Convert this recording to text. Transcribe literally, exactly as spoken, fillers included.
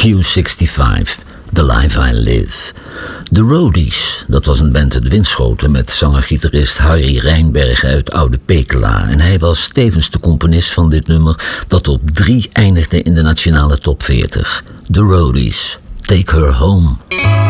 zesenzestig, The Life I Live. The Roadies, dat was een band uit Winschoten met zanger-gitarist Harry Rijnbergen uit Oude Pekela. En hij was tevens de componist van dit nummer dat op drie eindigde in de nationale top veertig. The Roadies, Take Her Home.